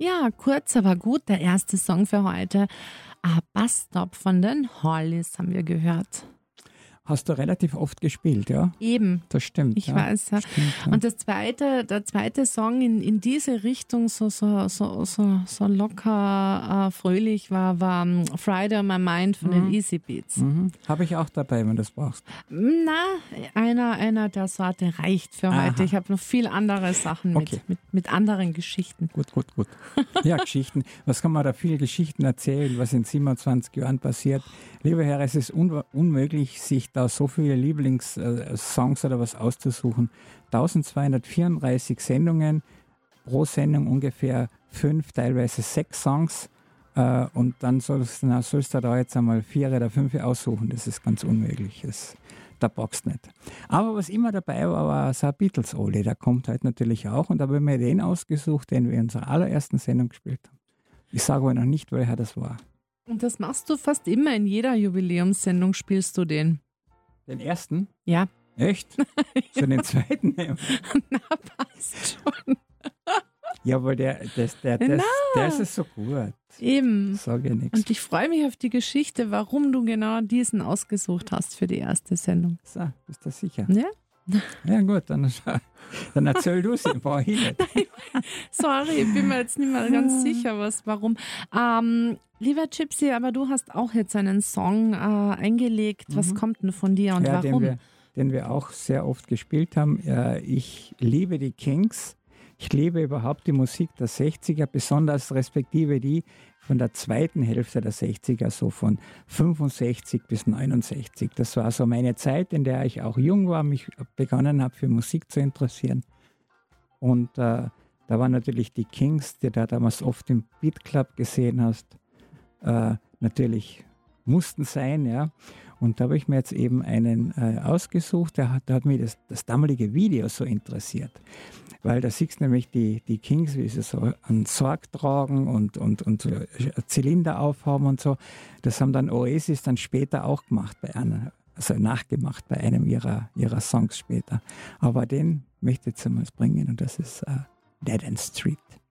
Ja, kurz, aber gut. Der erste Song für heute. Bus Stop von den Hollies haben wir gehört. Hast du relativ oft gespielt, ja? Eben. Das stimmt. Ich weiß, ja. Stimmt, ja. Und der zweite Song in diese Richtung so locker fröhlich war Friday on My Mind von den Easy Beats. Habe ich auch dabei, wenn du das brauchst. Na, einer der Sorte reicht für heute. Ich habe noch viel andere Sachen mit anderen Geschichten. Gut. Ja, Geschichten. Was kann man da viele Geschichten erzählen, was in 27 Jahren passiert? Lieber Herr, es ist unmöglich, sich da so viele Lieblingssongs oder was auszusuchen. 1234 Sendungen, pro Sendung ungefähr 5, teilweise 6 Songs. Und dann sollst du da jetzt einmal 4 oder 5 aussuchen. Das ist ganz unmöglich. Da boxt nicht. Aber was immer dabei war so ein Beatles-Oli. Der kommt halt natürlich auch. Und da haben wir den ausgesucht, den wir in unserer allerersten Sendung gespielt haben. Ich sage aber noch nicht, welcher das war. Und das machst du fast immer in jeder Jubiläumssendung, spielst du den. Den ersten? Ja. Echt? So den zweiten? Na, passt schon. Ja, weil der ist so gut. Eben. Sag ja nichts. Und ich freue mich auf die Geschichte, warum du genau diesen ausgesucht hast für die erste Sendung. So, bist du sicher? Ja. Ja gut, dann erzähl du sie, brauche ich nicht. Sorry, ich bin mir jetzt nicht mehr ganz sicher, warum. Lieber Gypsy, aber du hast auch jetzt einen Song eingelegt. Was kommt denn von dir und warum? Den wir auch sehr oft gespielt haben. Ich liebe die Kings. Ich liebe überhaupt die Musik der 60er, besonders respektive die von der zweiten Hälfte der 60er, so von 65 bis 69. Das war so meine Zeit, in der ich auch jung war, mich begonnen habe, für Musik zu interessieren. Und da waren natürlich die Kings, die du damals oft im Beat Club gesehen hast, natürlich mussten sein, ja. Und da habe ich mir jetzt eben einen ausgesucht, der hat mich das damalige Video so interessiert. Weil da siehst du nämlich die Kings, wie sie so einen Sorg tragen und Zylinder aufhaben und so. Das haben dann Oasis dann später auch gemacht, nachgemacht bei einem ihrer Songs später. Aber den möchte ich jetzt einmal bringen und das ist Dead End Street.